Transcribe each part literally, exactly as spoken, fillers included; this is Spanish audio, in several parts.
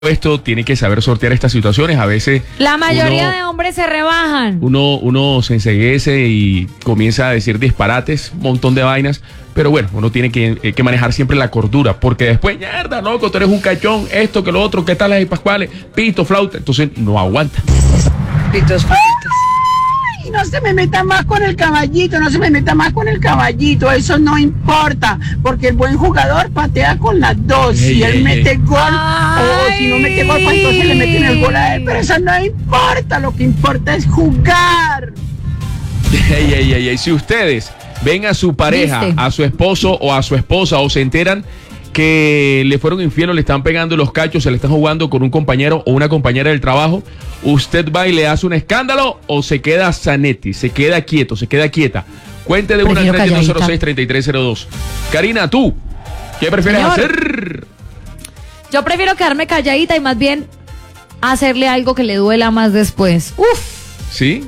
Esto tiene que saber sortear estas situaciones. A veces la mayoría uno, de hombres se rebajan. Uno, uno se enceguece y comienza a decir disparates, un montón de vainas. Pero bueno, uno tiene que, que manejar siempre la cordura, porque después, mierda, loco, tú eres un cachón, esto, que lo otro, ¿qué tal las pascuales? Pito, flauta. Entonces no aguanta. Pitos, flautas. No se me meta más con el caballito, no se me meta más con el caballito, eso no importa, porque el buen jugador patea con las dos. Ey, si él ey, mete ey. gol, o si no mete gol, pues entonces le meten el gol a él, pero eso no importa, lo que importa es jugar. Ey, ey, ey, ey. Si ustedes ven a su pareja, ¿Viste? a su esposo o a su esposa, o se enteran que le fueron infiel o le están pegando los cachos, se le están jugando con un compañero o una compañera del trabajo, ¿usted va y le hace un escándalo o se queda sanetti, se queda quieto, se queda quieta? Cuente de una al tres uno cero seis, tres tres cero dos. Karina, ¿tú qué prefieres Señor. hacer? Yo prefiero quedarme calladita y más bien hacerle algo que le duela más después. Uf, ¿Sí?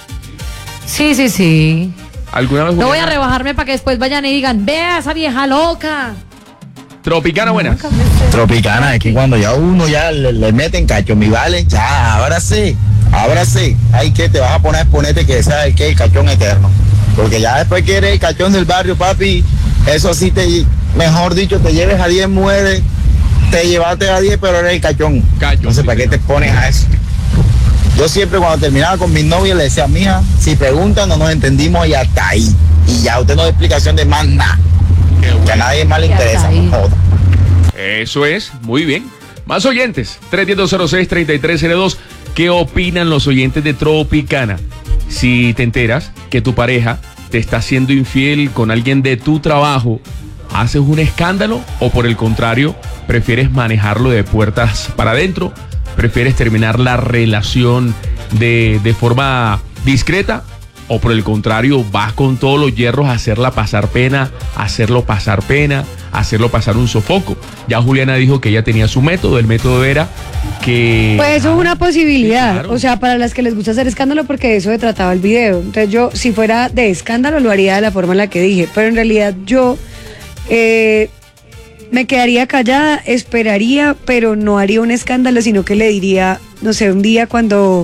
sí, sí, sí. ¿Alguna vez? No voy a Juliana? rebajarme para que después vayan y digan, vea esa vieja loca. Tropicana, buenas. Tropicana, es que cuando ya uno ya le, le meten cacho, mi vale, ya, ahora sí, ahora sí, hay que te vas a poner a exponerte que sea el que el cachón eterno, porque ya después que eres el cachón del barrio, papi, eso sí te, mejor dicho, te lleves a diez mujeres, te llevaste a diez, pero eres el cachón. Cachón, Entonces, sí, ¿para qué señor. te pones a eso? Yo siempre cuando terminaba con mis novias le decía, mija, si preguntan no nos entendimos y hasta ahí, y ya usted no da explicación de más nada. Qué Que a bueno. nadie más le Y hasta interesa, ahí. no joda. Eso es, muy bien. Más oyentes, tres uno cero seis, tres tres cero dos. ¿Qué opinan los oyentes de Tropicana? Si te enteras que tu pareja te está haciendo infiel con alguien de tu trabajo, ¿haces un escándalo o por el contrario, prefieres manejarlo de puertas para adentro? ¿Prefieres terminar la relación de, de forma discreta? ¿O por el contrario, vas con todos los hierros a hacerla pasar pena, a hacerlo pasar pena, a hacerlo pasar un sofoco? Ya Juliana dijo que ella tenía su método, el método era que... Pues eso es una posibilidad, claro. o sea, para las que les gusta hacer escándalo, porque de eso se trataba el video. Entonces yo, si fuera de escándalo, lo haría de la forma en la que dije, pero en realidad yo eh, me quedaría callada, esperaría, pero no haría un escándalo, sino que le diría, no sé, un día cuando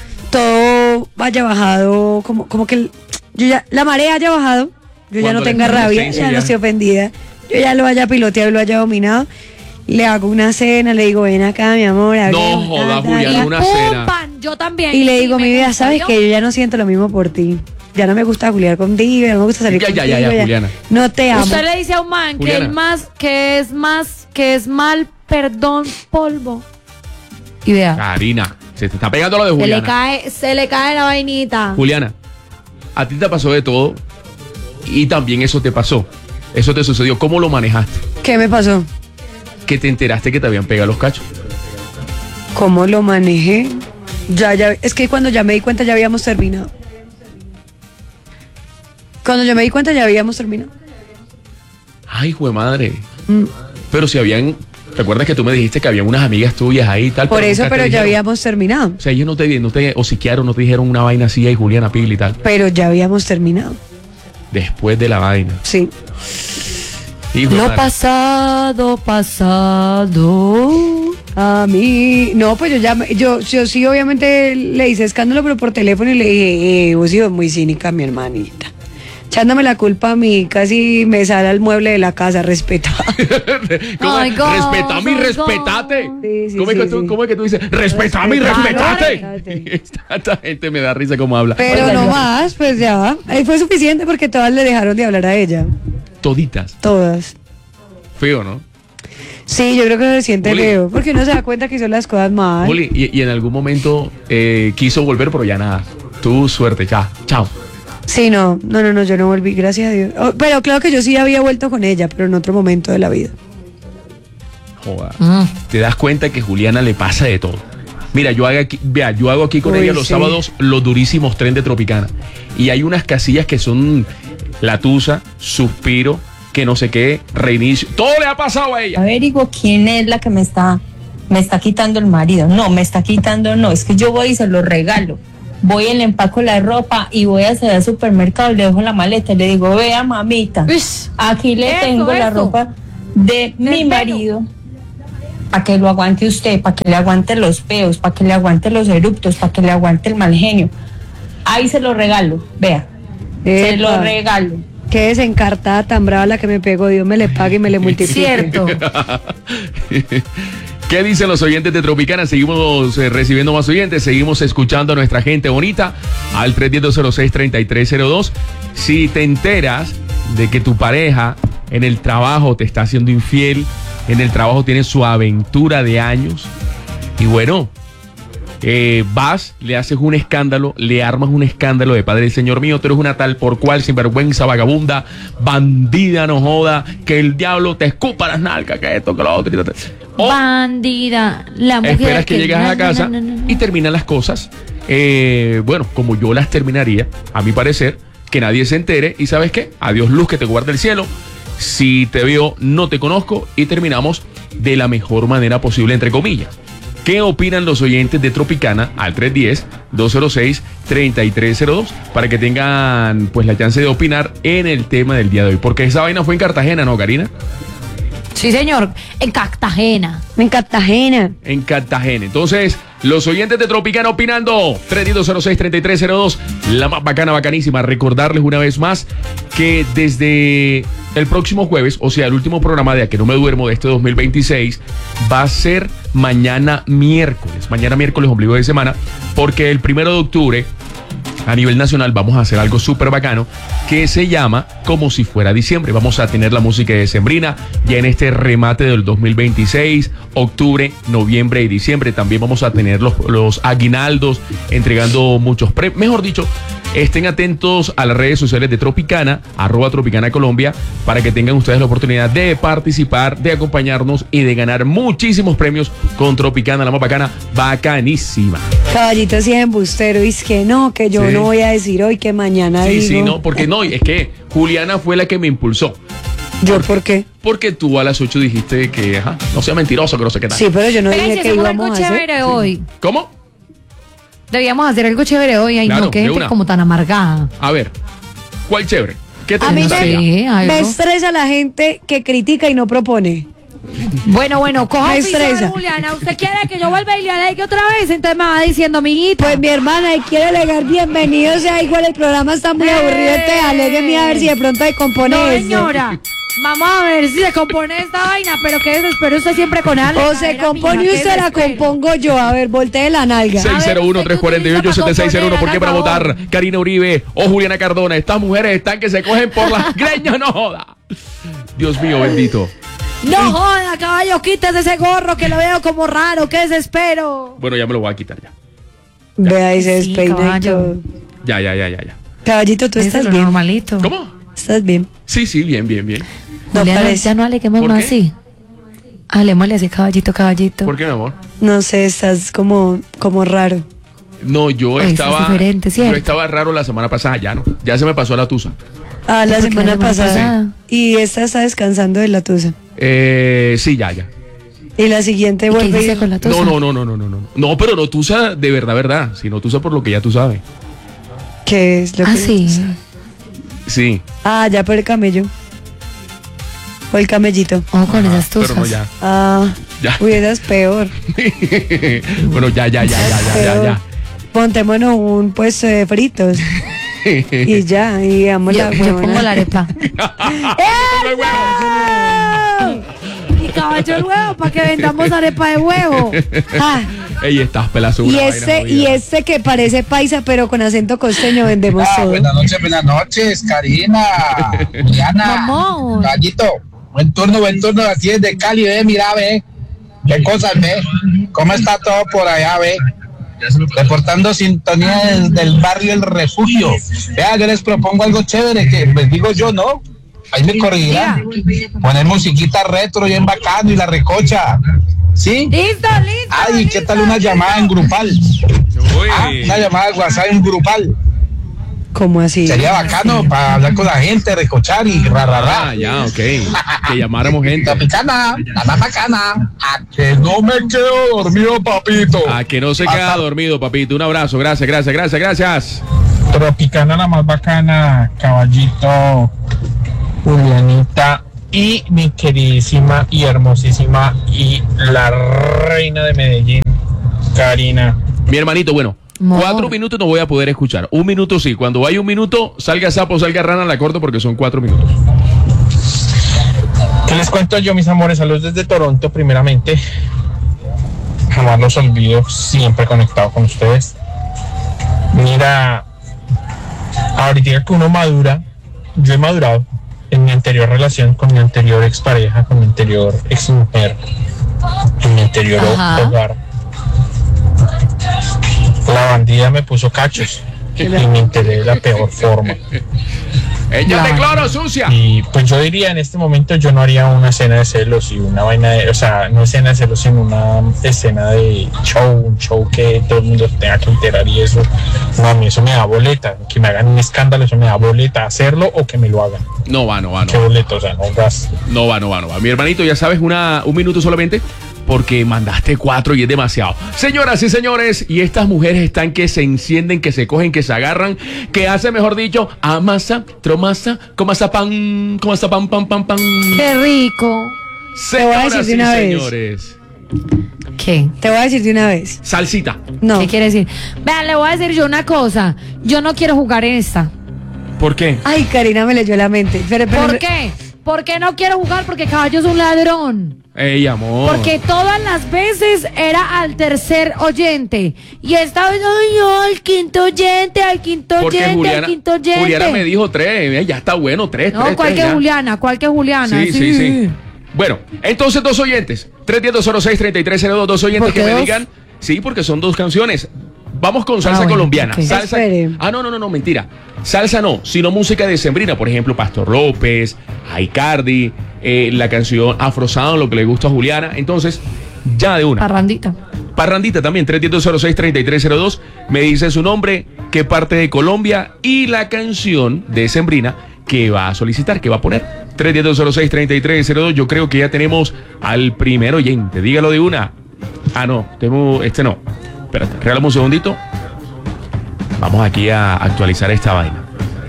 todo haya bajado, como, como que el- yo ya, la marea haya bajado, yo ya Cuando no la tenga rabia, efervescencia ya no ya- estoy ofendida, yo ya lo haya piloteado y lo haya dominado, le hago una cena, le digo, ven acá, mi amor, No hablemos, joda, ta, ta, Juliana, ta". una Pum, cena. pan, yo también. Y le Sí, digo, me mi vida, gusta, sabes ¿yo? que yo ya no siento lo mismo por ti. Ya no me gusta juliar contigo, ya no me gusta salir Ya, ya, contigo. ya, ya, Juliana. No te amo. Usted le dice a un man que Juliana. el más, que es más, que es mal, perdón, polvo. Y vea, Karina, se te está pegando lo de se le Juliana. cae, se le cae la vainita. Juliana, a ti te pasó de todo y también eso te pasó. Eso te sucedió. ¿Cómo lo manejaste? ¿Qué me pasó? Que te enteraste que te habían pegado los cachos. ¿Cómo lo manejé? Ya, ya, es que cuando ya me di cuenta ya habíamos terminado. Cuando yo me di cuenta ya habíamos terminado. Ay, jue madre. Mm. Pero si habían, recuerdas que tú me dijiste que habían unas amigas tuyas ahí y tal. Por eso, nunca te pero ya dijeron. habíamos terminado. O sea, ellos no te, no te hociquearon, no te dijeron una vaina así, ay, Juliana Pigli y tal. Pero ya habíamos terminado. Después de la vaina. Sí. Hijo de Lo madre. pasado, pasado. A mí, no, pues yo ya, me- yo, yo sí obviamente le hice escándalo, pero por teléfono y le dije, eh, vos sos muy cínica, mi hermanita. Echándome la culpa a mí, casi me sale al mueble de la casa, respeta. ¿Cómo Ay, es? go, Respetame y go, respetate. go. Sí, sí, ¿Cómo, es sí, que tú, sí. ¿Cómo es que tú dices? Respetame y Respetame. respetate. Esta gente me da risa cómo habla. Pero Oiga, no yo- más, pues ya. Ahí fue suficiente porque todas le dejaron de hablar a ella. Toditas. Todas. Feo, ¿no? Sí, yo creo que se siente Juli. feo. Porque uno se da cuenta que hizo las cosas mal. Juli, y, y en algún momento eh, quiso volver, pero ya nada. Tu suerte, ya. Chao. Sí, no, no, no, no, yo no volví, gracias a Dios. Oh, pero claro que yo sí había vuelto con ella, pero en otro momento de la vida. Joda. Mm. Te das cuenta que Juliana le pasa de todo. Mira, yo hago aquí, vea, yo hago aquí con Uy, ella los sí. sábados los durísimos tren de Tropicana. Y hay unas casillas que son La Tusa, Suspiro, que no sé qué, Reinicio. Todo le ha pasado a ella. Averiguo quién es la que me está, me está quitando el marido. No, me está quitando, no, es que yo voy y se lo regalo. Voy y le empaco la ropa y voy hacia el supermercado y le dejo la maleta y le digo, vea mamita, Ush. aquí le Eso, tengo la eso. ropa de mi pelo. marido. para que lo aguante usted, para que le aguante los peos, para que le aguante los eruptos, para que le aguante el mal genio. Ahí se lo regalo, vea, Epa. se lo regalo. Qué desencartada tan brava la que me pegó. Dios me le pague y me le multiplique. Cierto. ¿Qué dicen los oyentes de Tropicana? Seguimos eh, recibiendo más oyentes, seguimos escuchando a nuestra gente bonita al tres uno cero, cero seis, tres tres cero dos. Si te enteras de que tu pareja en el trabajo te está haciendo infiel, en el trabajo tiene su aventura de años, y bueno, eh, vas, le haces un escándalo, le armas un escándalo de padre, Señor mío, tú eres una tal por cual, sinvergüenza, vagabunda, bandida, no joda, que el diablo te escupa las nalgas, que esto, que lo otro. O bandida, la mujer. esperas que, que llegas no, a la casa no, no, no, no. y terminan las cosas, eh, bueno, como yo las terminaría, a mi parecer, que nadie se entere, y ¿sabes qué? Adiós luz que te guarda el cielo. Si te veo, no te conozco, y terminamos de la mejor manera posible, entre comillas. ¿Qué opinan los oyentes de Tropicana al tres uno cero, dos cero seis, tres tres cero dos para que tengan pues la chance de opinar en el tema del día de hoy? Porque esa vaina fue en Cartagena, ¿no, Karina? Sí, señor, en Cartagena. En Cartagena. En Cartagena. Entonces, los oyentes de Tropicana opinando. tres uno cero, cero seis, tres tres cero dos. La más bacana, bacanísima. Recordarles una vez más que desde el próximo jueves, o sea, el último programa de A Que No Me Duermo de este dos mil veintiséis, va a ser mañana miércoles. Mañana miércoles, ombligo de semana, porque el primero de octubre, a nivel nacional, vamos a hacer algo súper bacano que se llama Como Si Fuera Diciembre. Vamos a tener la música decembrina ya en este remate del dos mil veintiséis, octubre, noviembre y diciembre. También vamos a tener los, los aguinaldos, entregando muchos premios. Mejor dicho, estén atentos a las redes sociales de Tropicana, arroba Tropicana Colombia, para que tengan ustedes la oportunidad de participar, de acompañarnos y de ganar muchísimos premios con Tropicana, la más bacana, bacanísima. Caballito sí es embustero, y es que no, que yo Sí. no voy a decir hoy, que mañana Sí, digo. sí, no, porque no, es que Juliana fue la que me impulsó. ¿Yo por qué? Porque tú a las ocho dijiste que, ajá, no sea mentiroso, que no sé qué tal. Sí, pero yo no Pero dije si que hacemos íbamos algo a hacer. chévere hoy. ¿Cómo? Debíamos hacer algo chévere hoy. Ay, Claro, no, qué de gente una. como tan amargada. A ver, ¿cuál chévere? ¿Qué te A mí No gustaría? me, sé, algo. me estresa la gente que critica y no propone. Bueno, bueno, coja Me oficial, estresa. Juliana. ¿Usted quiere que yo vuelva y le alegue otra vez? Entonces me va diciendo, amiguita. Pues mi hermana, y quiere alegar bienvenido, o sea, igual el programa está muy ¡Eh! aburrido, te alégueme a ver si de pronto se compone No, esto. señora. Vamos a ver si se compone esta vaina, pero qué desespero usted siempre con algo. O se compone usted, la compongo yo. A ver, voltee la nalga. seis cero uno, tres cuatro ocho, siete seis cero uno. ¿Por qué para votar Karina Uribe o Juliana Cardona? Estas mujeres están que se cogen por las greñas, no joda. Dios mío, bendito. No joda, caballo, quítese ese gorro que lo veo como raro, qué desespero. Bueno, ya me lo voy a quitar ya. Vea, y se Sí, despeina y caballo. todo. Ya, ya, ya, ya, ya. Caballito, ¿tú Eso estás es lo bien? normalito. ¿Cómo? ¿Estás bien? Sí, sí, bien, bien, bien. No Juliana, parece. ya no aleguemos ¿Por más qué? así. Halémosle así, caballito, caballito. ¿Por qué, mi amor? No sé, estás como, como raro. No, yo Ay, eso es estaba. diferente, ¿cierto? Yo estaba raro la semana pasada, ya no. Ya se me pasó la tusa. Ah, la ¿Por qué semana la semana pasada. pasada? Y esta está descansando de la tusa. Eh, sí, ya, ya. Y la siguiente ¿Y qué vuelve hiciste y... con la tusa? No, no, no, no, no, no, no. No, pero no tusa de verdad, verdad. Sino tusa por lo que ya tú sabes. ¿Qué es lo Ah, que... sí. Sí. Ah, ya por el camello. O el camellito. Oh, con esas Pero tusas. no, ya. Ah, Ya. uy, esa es peor. Bueno, ya, ya, ya, ya, ya, ya, ya. Montémonos un puesto de fritos. Y ya, y damos Yo, la yo huevona. pongo la arepa. ¡Eso! Y caballo el huevo para que vendamos arepa de huevo. Ah, Ey, estás pelazo. y este, y este que parece paisa, pero con acento costeño, vendemos Ah, todo. buenas noches, buenas noches, Karina, Juliana, Mamón. Gallito, buen turno, buen turno, así es de Cali, ve, mira, ve, qué cosas, ve, cómo está todo por allá, ve, reportando sintonía desde el barrio El Refugio. Vea, yo les propongo algo chévere, que les digo yo, ¿no? Ahí me corregirán, poner musiquita retro bien bacano y la recocha, ¿sí? Listo, listo. Ay, ¿qué tal una llamada en grupal? Ah, una llamada de WhatsApp en grupal. ¿Cómo así? Sería bacano para hablar con la gente, recochar y ra, ra, ra. Ah, ya, ok. Que llamáramos gente. Tropicana, la más bacana. A que no me quedo dormido, papito. A que no se queda Hasta- dormido, papito. Un abrazo. Gracias, gracias, gracias, gracias. Tropicana la más bacana, caballito, Julianita y mi queridísima y hermosísima y la reina de Medellín, Karina. Mi hermanito, bueno, Amor. cuatro minutos no voy a poder escuchar. Un minuto sí. Cuando vaya un minuto, salga sapo, salga rana, la corto porque son cuatro minutos. ¿Qué les cuento yo, mis amores? Saludos desde Toronto, primeramente. Jamás los olvido, siempre conectado con ustedes. Mira, ahorita que uno madura, yo he madurado en mi anterior relación con mi anterior expareja, con mi anterior exmujer, en mi anterior Ajá. hogar. La bandida me puso cachos y me enteré de la peor forma. ¡Ella de Claro. cloro, sucia! Y pues yo diría, en este momento yo no haría una escena de celos y una vaina de, o sea, no escena de celos, sino una escena de show, un show que todo el mundo tenga que enterar y eso. No, a mí eso me da boleta. Que me hagan un escándalo, eso me da boleta. Hacerlo o que me lo hagan. No va, no va, no Qué va. boleta, o sea, no gas. No va, no va, no va. Mi hermanito, ya sabes, una, un minuto solamente porque mandaste cuatro y es demasiado. Señoras y señores, y estas mujeres están que se encienden, que se cogen, que se agarran, que hace, mejor dicho, amasa, tromasa, comasa pan, comasa pan, pan, pan, pan. Qué rico. Te voy a Señoras decir de y una vez. señores, ¿Qué? Te voy a decir de una vez. salsita. No. ¿Qué quiere decir? Vean, le voy a decir yo una cosa. Yo no quiero jugar en esta. ¿Por qué? Ay, Karina me leyó la mente. Pero, pero- ¿Por qué? ¿Por qué no quiero jugar? Porque Caballo es un ladrón. Ey, amor. Porque todas las veces era al tercer oyente. Y esta vez, ay, yo, al quinto oyente, al quinto Porque oyente, Juliana, al quinto oyente. Juliana me dijo tres, eh, ya está bueno, tres, No, tres, ¿cuál tres, que ya. Juliana? ¿Cuál que Juliana? Sí, sí, sí. Bueno, entonces dos oyentes. tres uno cero, cero seis, tres tres cero dos. Dos oyentes ¿Por qué que me dos? digan. Sí, porque son dos canciones. Vamos con salsa Ah, bueno, colombiana. ok. Salsa. Espere. Ah, no, no, no, no, mentira. Salsa no, sino música decembrina. Por ejemplo, Pastor López, Aicardi, eh, la canción Afro Sound, lo que le gusta a Juliana. Entonces, ya de una. Parrandita. Parrandita también, tres uno cero, cero seis, tres tres cero dos. Me dice su nombre, qué parte de Colombia y la canción decembrina que va a solicitar, que va a poner. tres uno cero, seis tres tres cero dos. Yo creo que ya tenemos al primer oyente. Dígalo de una. Ah, no, tengo, este no. Espérate, regálame un segundito. Vamos aquí a actualizar esta vaina.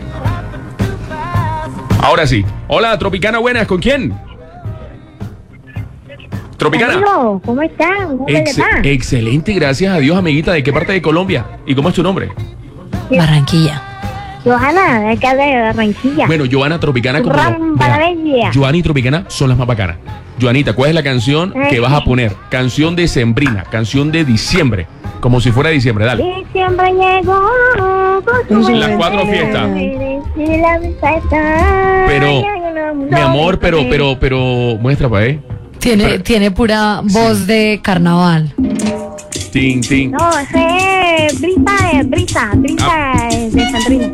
Ahora sí. Hola, Tropicana, buenas. ¿Con quién? Tropicana. Amigo, ¿cómo están? ¿Cómo le Ex- va? excelente, gracias a Dios, amiguita. ¿De qué parte de Colombia? ¿Y cómo es tu nombre? Barranquilla. Johanna, de acá de Barranquilla. Bueno, Joana Tropicana como Ram, vea, Barranquilla. Joana y Tropicana son las más bacanas. Joanita, ¿cuál es la canción que vas a poner? Canción decembrina, canción de diciembre, como si fuera diciembre, dale. Diciembre llegó con su Las cuatro fiestas. y la fiesta. Pero, mi amor, pero, pero, pero, muestra para ver. Tiene, Pero- tiene pura voz de carnaval. Tin, tin. No, ese es brisa, de brisa, brisa Ah. de de Sandrina.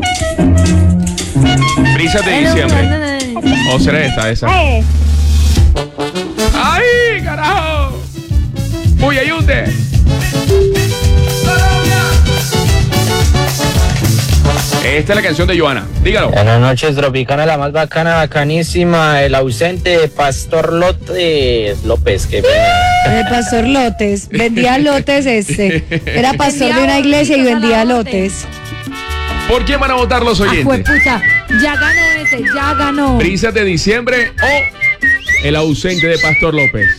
Brisas de diciembre. ¿O será esta, esa? Eh, ¡Ay, carajo! ¡Uy, ayúde! Esta es la canción de Joana. Dígalo. Buenas noches, Tropicana, la más bacana, bacanísima, el ausente de Pastor López López, que El pastor Lotes. Vendía lotes este. Era pastor de una iglesia y vendía lotes. ¿Por quién van a votar los Ah, oyentes? juepucha, ya ganó ese, ya ganó. ¿Brisas de diciembre o el ausente de Pastor López?